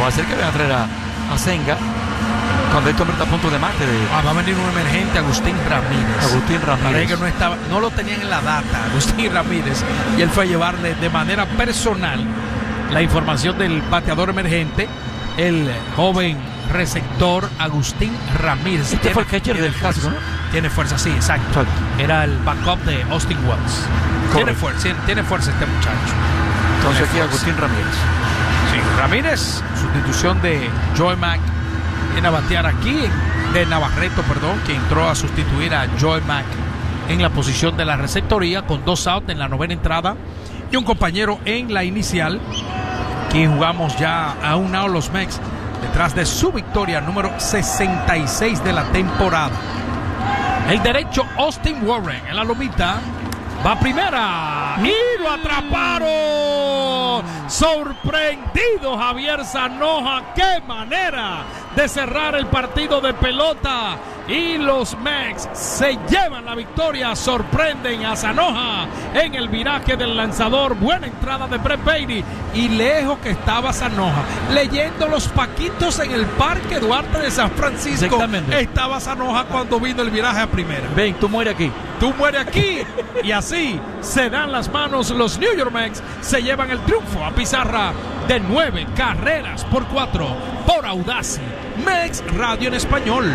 va a ser que van a traer a Senga cuando este hombre está a punto de mate. Va a venir un emergente, Agustín Ramírez. Parece que no lo tenían en la data, Agustín Ramírez, y él fue a llevarle de manera personal la información del bateador emergente, el joven receptor Agustín Ramírez. Este fue el catcher del clásico, ¿no? Tiene fuerza, sí, exacto. Era el backup de Austin Wells. Tiene fuerza este muchacho. Entonces aquí Agustín Ramírez. Sí, Ramírez, sustitución de Joey Mack. Viene a batear aquí, de Navarreto, que entró a sustituir a Joey Mack en la posición de la receptoría, con 2 outs en la 9ª entrada y un compañero en la inicial. Aquí jugamos ya a 1 out los Mex, detrás de su victoria número 66 de la temporada. El derecho Austin Warren en la lomita. Va a primera y lo atraparon. Sorprendido Javier Zanoja. Qué manera de cerrar el partido de pelota. Y los Mex se llevan la victoria. Sorprenden a Zanoja en el viraje del lanzador. Buena entrada de Brett Baty. Y lejos que estaba Zanoja, leyendo los paquitos en el Parque Duarte de San Francisco. Estaba Zanoja cuando vino el viraje a primera. Ven, tú mueres aquí. Tú mueres aquí. Y así se dan las manos los New York Mets. Se llevan el triunfo a pizarra de 9-4 por Audacy. Mex Radio en español.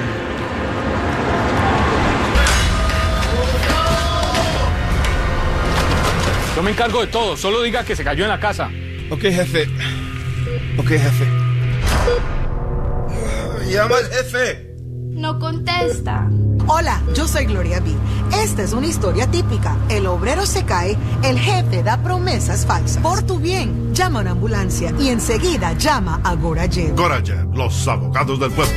Yo me encargo de todo, solo diga que se cayó en la casa. Ok, jefe. Llama al jefe. No contesta. Hola, yo soy Gloria B. Esta es una historia típica. El obrero se cae, el jefe da promesas falsas. Por tu bien, llama a una ambulancia y enseguida llama a Gorayev. Gorayev, los abogados del pueblo.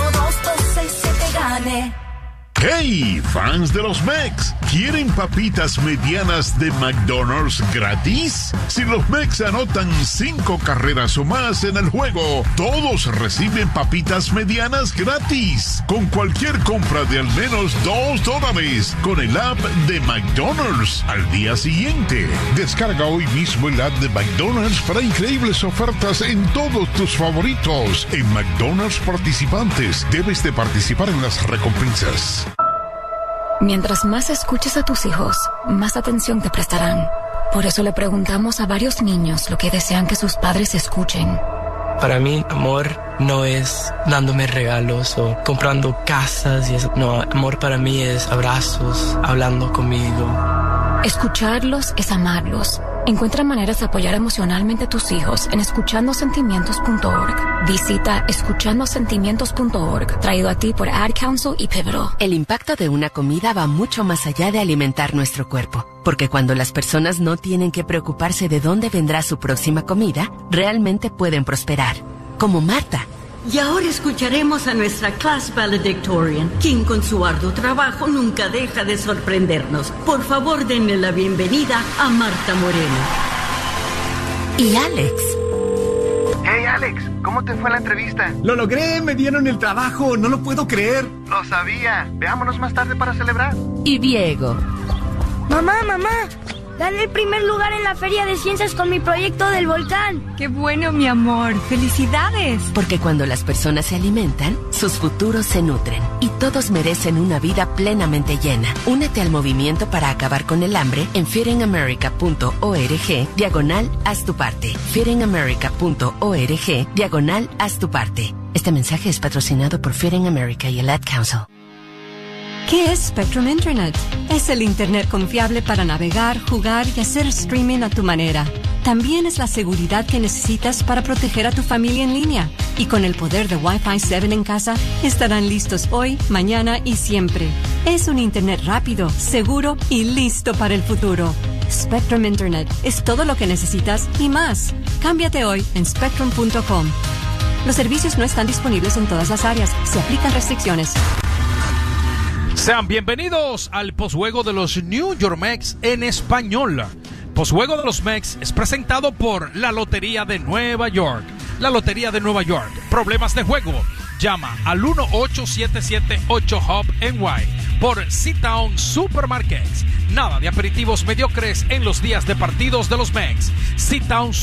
212-267-GANE. ¡Hey, fans de los Mex! ¿Quieren papitas medianas de McDonald's gratis? Si los Mex anotan 5 carreras o más en el juego, todos reciben papitas medianas gratis. Con cualquier compra de al menos $2 con el app de McDonald's al día siguiente. Descarga hoy mismo el app de McDonald's para increíbles ofertas en todos tus favoritos. En McDonald's participantes, debes de participar en las recompensas. Mientras más escuches a tus hijos, más atención te prestarán. Por eso le preguntamos a varios niños lo que desean que sus padres escuchen. Para mí, amor no es dándome regalos o comprando casas y eso. No, amor para mí es abrazos, hablando conmigo. Escucharlos es amarlos. Encuentra maneras de apoyar emocionalmente a tus hijos en escuchandosentimientos.org. Visita escuchandosentimientos.org, traído a ti por Ad Council y Pivotal. El impacto de una comida va mucho más allá de alimentar nuestro cuerpo, porque cuando las personas no tienen que preocuparse de dónde vendrá su próxima comida, realmente pueden prosperar. Como Marta. Y ahora escucharemos a nuestra class valedictorian, quien con su arduo trabajo nunca deja de sorprendernos. Por favor, denle la bienvenida a Marta Moreno. Y Alex. Hey Alex, ¿cómo te fue la entrevista? Lo logré, me dieron el trabajo, no lo puedo creer. Lo sabía, veámonos más tarde para celebrar. Y Diego. Mamá, gané el primer lugar en la Feria de Ciencias con mi proyecto del volcán. ¡Qué bueno, mi amor! ¡Felicidades! Porque cuando las personas se alimentan, sus futuros se nutren. Y todos merecen una vida plenamente llena. Únete al movimiento para acabar con el hambre en feedingamerica.org/haz tu parte. feedingamerica.org/haz tu parte. Este mensaje es patrocinado por Feeding America y el Ad Council. ¿Qué es Spectrum Internet? Es el Internet confiable para navegar, jugar y hacer streaming a tu manera. También es la seguridad que necesitas para proteger a tu familia en línea. Y con el poder de Wi-Fi 7 en casa, estarán listos hoy, mañana y siempre. Es un Internet rápido, seguro y listo para el futuro. Spectrum Internet es todo lo que necesitas y más. Cámbiate hoy en spectrum.com. Los servicios no están disponibles en todas las áreas. Se aplican restricciones. Sean bienvenidos al posjuego de los New York Mets en español. Posjuego de los Mets es presentado por la Lotería de Nueva York. La Lotería de Nueva York. Problemas de juego. Llama al 1-8778-HOP-NY por Sit-Down Supermarkets. Nada de aperitivos mediocres en los días de partidos de los Mets. Sit-Down